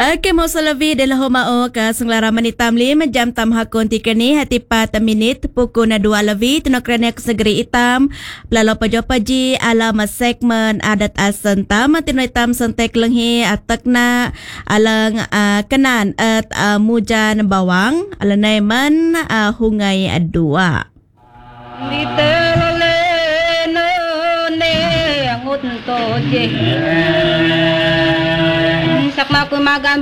Okey, mau salavi adalah homao ka senglara manitam lim jam tam hakun tikani hati 4 minit pukul na 2 levi tunokranek segeri itam pelalo paji alam segmen adat asentam tinoi tam sentek lenghi atakna alang kenan at mujan bawang alanai man hungai adua. Little ne angut to je. Sakma ku magam